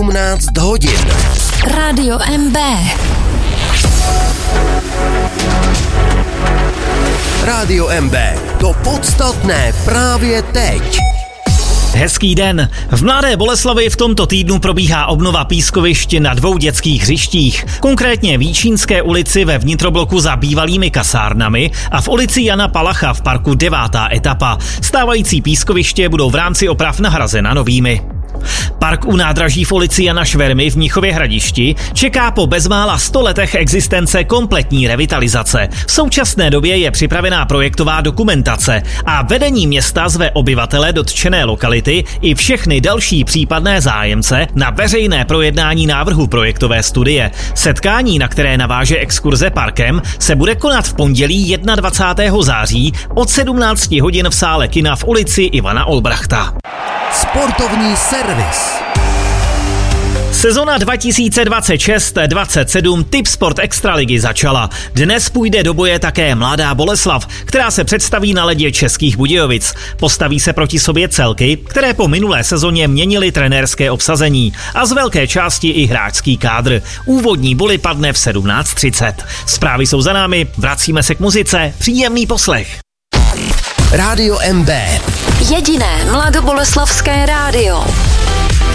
18 hodin. Rádio MB. Rádio MB. To podstatné právě teď. Hezký den. V Mladé Boleslavi v tomto týdnu probíhá obnova pískovišť na 2 dětských hřištích. Konkrétně v Jíčínské ulici ve vnitrobloku za bývalými kasárnami a v ulici Jana Palacha v parku 9. etapa. Stávající pískoviště budou v rámci oprav nahrazena novými. Park u nádraží v ulici Jana Švermy v Mnichově Hradišti čeká po bezmála 100 letech existence kompletní revitalizace. V současné době je připravená projektová dokumentace a vedení města zve obyvatele dotčené lokality i všechny další případné zájemce na veřejné projednání návrhu projektové studie. Setkání, na které naváže exkurze parkem, se bude konat v pondělí 21. září od 17 hodin v sále kina v ulici Ivana Olbrachta. Sportovní servis. Sezona 2026-27 Tipsport Extraligy začala. Dnes půjde do boje také Mladá Boleslav, která se představí na ledě Českých Budějovic. Postaví se proti sobě celky, které po minulé sezóně měnily trenérské obsazení a z velké části i hráčský kádr. Úvodní boli padne v 17:30. Zprávy jsou za námi, vracíme se k muzice, příjemný poslech. Rádio MB. Jediné mladoboleslavské rádio.